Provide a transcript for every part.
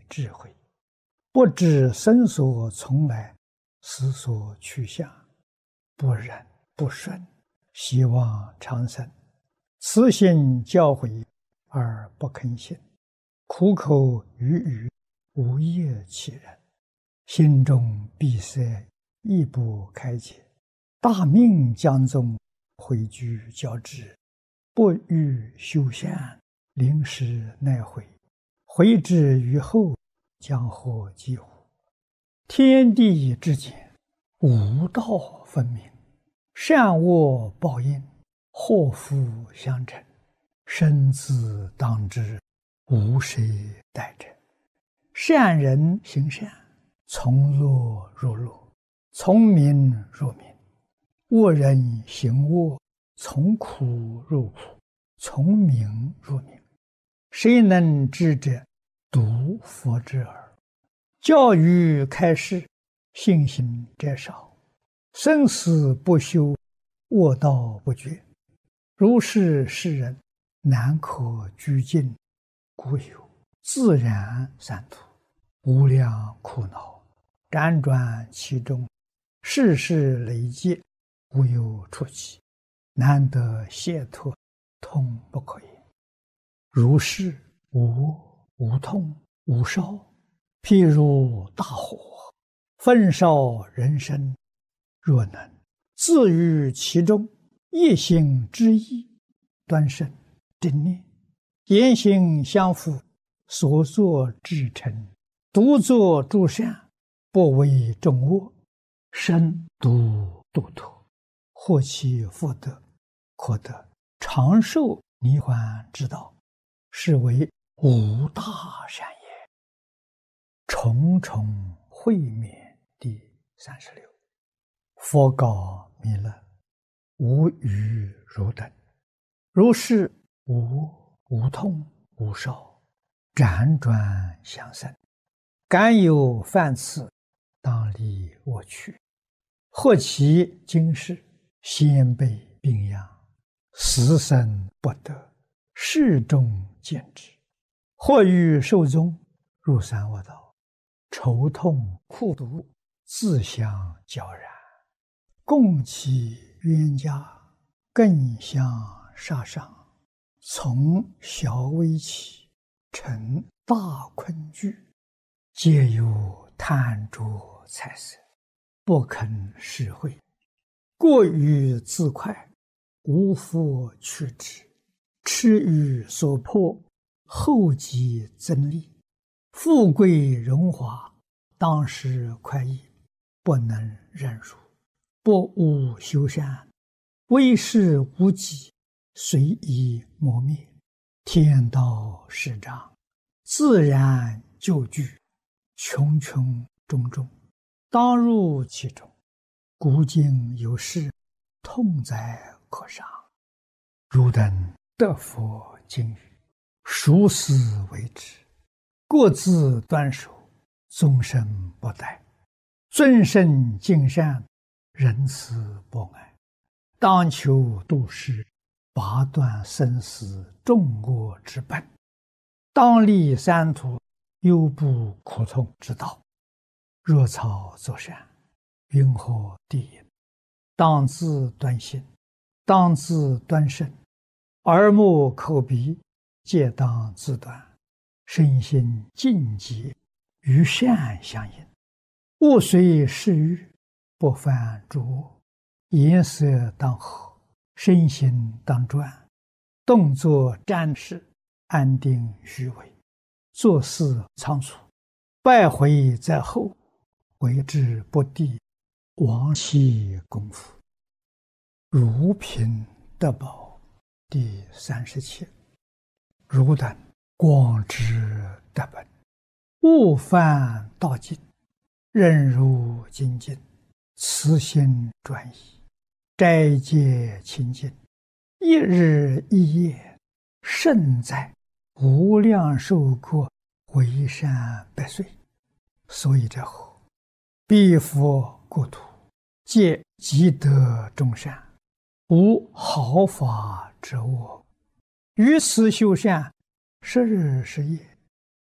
智慧，不知生所从来，死所去向，不忍不顺，希望长生。慈心教诲而不肯信，苦口语语无业其人，心中闭塞亦不开解。大命将终，回居交织，不欲修善，临时奈悔。回之于后，将获几乎？天地之间，无道分明，善恶报应，祸福相承。生自当之，无谁代者。善人行善，从恶入恶，从明入明；恶人行恶，从苦入苦，从明入明。谁能知者？独佛之耳。教育开示，信心者少。生死不休，恶道不绝。如是世人，难可居尽，故有自然三途，无量苦恼，辗转其中，世事累劫，无有出期，难得解脱，痛不可言。如是无无痛无烧，譬如大火，焚烧人身。若能自于其中，一心之意，端慎正念，言行相符，所作至诚，独作诸善，不为众恶，身独度脱，获其福德，可得长寿涅槃之道，是为无大善也。重重会面第36。佛告弥勒：无余汝等，如是无无痛无烧，辗转相生，敢有犯次，当离我去。或其今世，先辈病殃，死生不得，世众见之；或欲寿终，入三恶道，愁痛苦毒，自相交然，共其冤家，更相杀伤。从小危起，成大困惧，皆有贪着财色，不肯施惠，过于自快，无复去之，痴于所迫，后继增利。富贵荣华，当时快意，不能忍辱，不务修善，为事无己，随意磨灭。天道始长，自然就具，穷穷种种，当入其中。古今有事，痛哉可伤。汝等得佛经语，熟思为之，各自端守，终身不殆。尊圣敬善，仁慈博爱，当求度世，拔断生死众恶之本，当立三途，忧怖苦痛之道。若草作善，云何地也？当自端心，当自端身，耳目口鼻皆当自端，身心净洁，与善相应。勿随世欲，不犯诸恶。颜色当和，身心当专，动作暂时，安定虚伪，做事仓促，败毁在后，为之不第，亡其功夫。如贫得宝第37。汝等广知得本，勿犯道境，任如精进，慈心专一，斋戒清净，一日一夜，胜在无量寿国，为善百岁。所以者后，彼佛国土，皆积德众善，无毫发之恶。于此修善，10日10夜，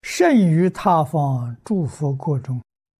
甚于他方诸佛国中